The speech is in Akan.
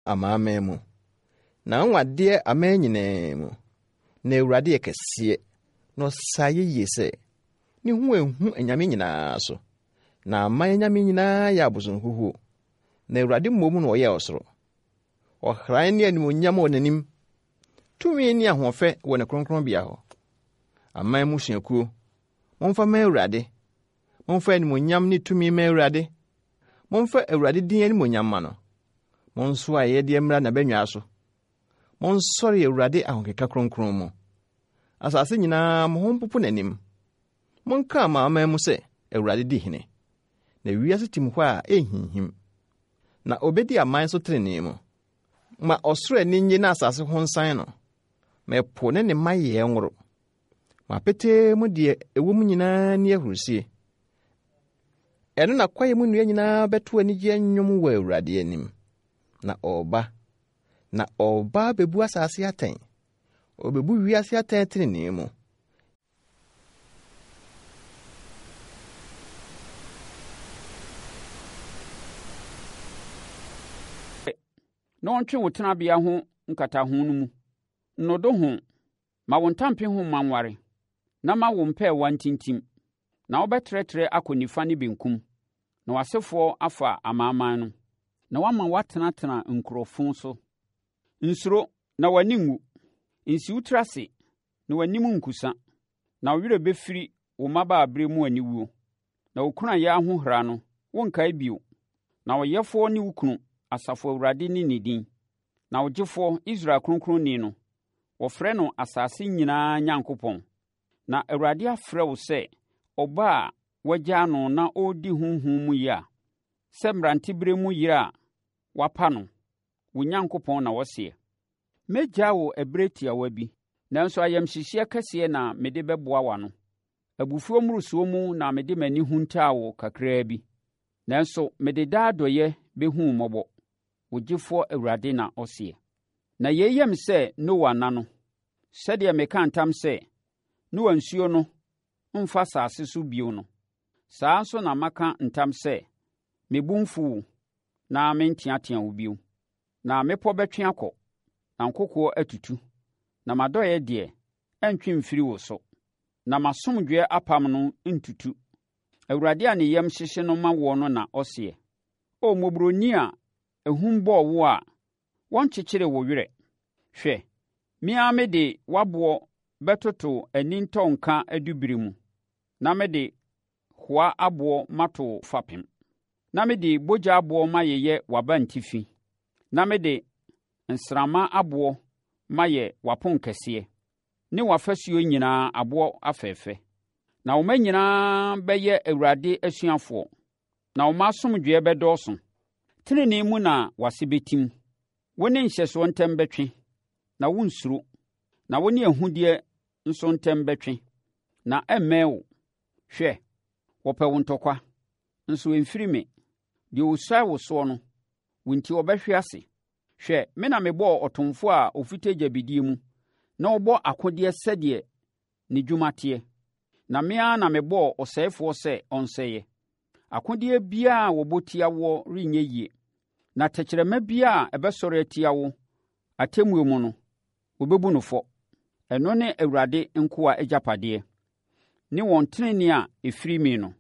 amaaman mu. Na nwadeɛ aman nyinaa mu. Na Awurade yɛ kɛseɛ. Na ɔsa yie sɛ ne ho ehu anyame nyinaa so. Na aman anyame nyinaa yɛ abosonhuhuo. Na Awurade mmom na ɔyɛ ɔsoro. Ɔhran ne animonyam wɔ n'anim. Tumi ne ahoɔfɛ wɔ ne kronkronbea hɔ. Aman mu suakuo, momfa ma Awurade. Momfa animonyam ne tumi ma Awurade. Momfa Awurade din animonyam ma no. Monso ayɛdeɛ mmra n'abannwa so. Monsɔre Awurade ahokeka kronkron mu. Asase nyinaa mo ho mpopo n'anim. Monka amanaman mu sɛ Awurade di hene. Na wiase tim hɔ a ɛnhinhim. Na obedi aman so trenee mu. Ma ɔsoro ani nye na asase ho nsan no. Ma ɛpo ne mma yɛ nworo. Ma petee mu deɛ ɛwɔ mu nyinaa ni ahurusie. Ɛno na kwae mu nnua nyinaa bɛto anigye nnwom wɔ Awurade anim. Na ɔba bebu asase atɛn. Obebu wiase atɛn trenee mu. Na ɔntwe wo tenabea ho nkataho no mu. Nnodo ho, ma wo ntampe ho manware, na ma wo mpɛɛwa ntintim. Na wobɛtrɛtrɛ akɔ nifa ne benkum. Na w'asefoɔ afa amanaman no. Na wama watenatena nkurɔfo so. Nsuro, na w'ani ngu. Nsi wo tiri ase, na w'anim nkusa. Na wo werɛ bɛfiri wo mmabaaberɛ mu aniwuo. Na wo kunayɛ ahohora no, wonkae bio. Na wo yɛfoɔ ne wo kunu, Asafo Awurade ne ne din. Na wo gyefoɔ, Israel Kronkronni no, wɔfrɛ no asase nyinaa Nyankopɔn. Na Awurade afrɛ wo sɛ ɔba a wagyaa no na ɔredi honhom mu yi a, sɛ mmeranteberɛ mu yere a wapa no, wo Nyankopɔn na wɔseɛ. Mɛgyaa wo ɛberɛ tiawa bi, nanso ayamhyehyeɛ kɛseɛ na mede bɛboa w'ano. Abufuo mmorosoɔ mu na mede m'ani huntaa wo kakraa bi. Nanso mede daa dɔyɛ bɛhu mmɔbɔ. Wo gyefoɔ Awurade na ɔseɛ. Na yei yam sɛ Noa nna no, sɛdeɛ meka ntam sɛ Noa nsuo no mfa asase so bio no. Saa nso na maka ntam sɛ mebu mfu wo na menteatea wo bio. Na mmepɔ bɛtwe akɔ, na nkokoɔ atutu, na m'adɔeɛ deɛ ɛntwe mfiri wo so, na m'asomdwoeɛ apam no ntutu. Awurade a ne yam hyehye no ma wɔ no na ɔseɛ. O mmɔborɔni a ahum bɔɔ wo a wɔnkyekyere wo werɛ. Hwɛ, me ara mede w'aboɔ bɛtoto anintɔnka adubiri mu, na mede hoa aboɔ mato fapem, na mede bogya aboɔ mayɛyɛ w'abantifi, na mede nsrama aboɔ mayɛ w'aponkɛseɛ, ne w'afasuo nyinaa aboɔ afɛɛfɛ. Na wo mma nyinaa bɛyɛ Awurade asuafoɔ, na wo mma asomdwoeɛ bɛdɔɔso. Tenenee mu na w'ase bɛtim. Wo ne nhyɛsoɔ ntɛm bɛtwe, na wonsuro. Na wo ne ahudeɛ nso ntɛm bɛtwe, na ɛmmɛn wo. Hwɛ, wɔpɛ wo ntɔkwa, nso ɛmfiri me. Deɛ ɔsua wo soɔ no, wo nti wɔbɛhwe ase. Hwɛ, me na mebɔɔ ɔtomfoɔ a ɔfita gyabidie mu, na ɔbɔ akodeɛ sɛdeɛ ne dwuma teɛ. Na me ara na mebɔɔ ɔsɛefoɔ sɛ ɔnsɛeɛ. Akodeɛ biara a wɔbɔ tia wo renyɛ yie. Na tɛkyerɛma biara a ɛbɛsɔre atia wo atemmuo mu no, wɔbɛbu no fɔ. Ɛno ne Awurade nkoa agyapadeɛ, ne wɔn tenenee a ɛfiri me no.